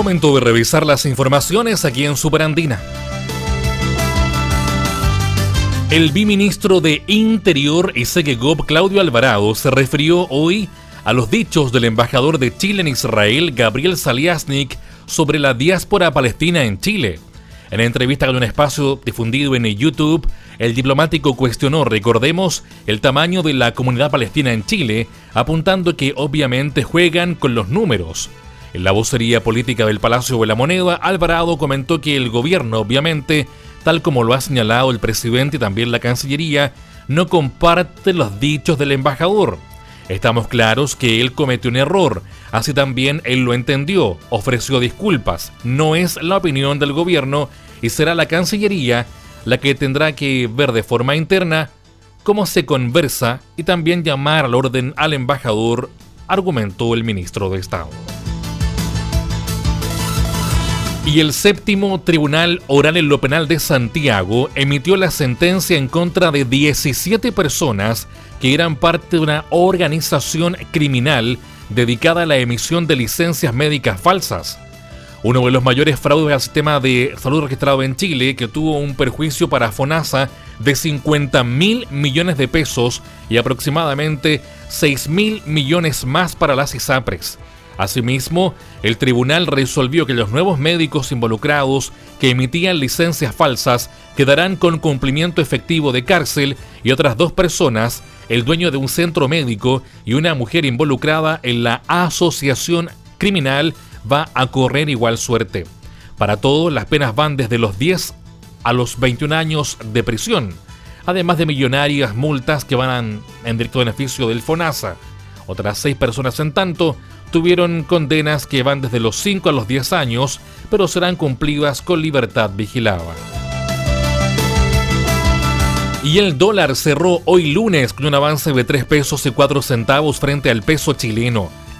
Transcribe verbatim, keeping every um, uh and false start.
Momento de revisar las informaciones aquí en Superandina. El viceministro de Interior y Segegov, Claudio Alvarado, se refirió hoy a los dichos del embajador de Chile en Israel, Gabriel Saliasnik, sobre la diáspora palestina en Chile. En entrevista con un espacio difundido en YouTube, el diplomático cuestionó, recordemos, el tamaño de la comunidad palestina en Chile, apuntando que obviamente juegan con los números. En la vocería política del Palacio de la Moneda, Alvarado comentó que el gobierno, obviamente, tal como lo ha señalado el presidente y también la Cancillería, no comparte los dichos del embajador. Estamos claros que él cometió un error, así también él lo entendió, ofreció disculpas. No es la opinión del gobierno y será la Cancillería la que tendrá que ver de forma interna cómo se conversa y también llamar al orden al embajador, argumentó el ministro de Estado. Y el séptimo Tribunal Oral en lo Penal de Santiago emitió la sentencia en contra de diecisiete personas que eran parte de una organización criminal dedicada a la emisión de licencias médicas falsas. Uno de los mayores fraudes al sistema de salud registrado en Chile, que tuvo un perjuicio para FONASA de cincuenta mil millones de pesos y aproximadamente seis mil millones más para las ISAPRES. Asimismo, el tribunal resolvió que los nuevos médicos involucrados que emitían licencias falsas quedarán con cumplimiento efectivo de cárcel y otras dos personas, el dueño de un centro médico y una mujer involucrada en la asociación criminal, va a correr igual suerte. Para todos, las penas van desde los diez a los veintiún años de prisión, además de millonarias multas que van en directo beneficio del FONASA. Otras seis personas, en tanto, tuvieron condenas que van desde los cinco a los diez años, pero serán cumplidas con libertad vigilada. Y el dólar cerró hoy lunes con un avance de tres pesos y cuatro centavos frente al peso chileno.